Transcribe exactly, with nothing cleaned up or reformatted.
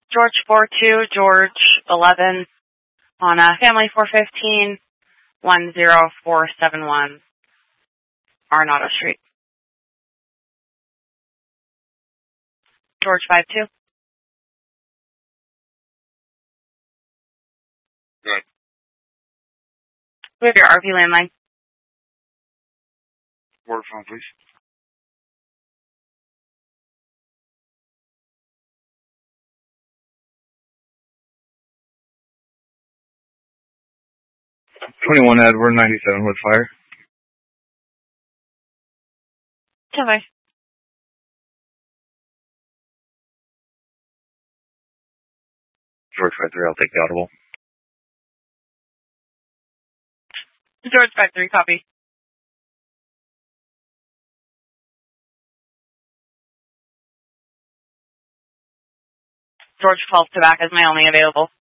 George four two, George eleven, on uh, Family four fifteen, one zero four seven one, Arenado Street. George five two. Good. We have your R V landline. Word phone, please. twenty-one Edward, ninety-seven with fire. Okay. George five three, I'll take the audible. George five three, copy. George twelve to back is my only available.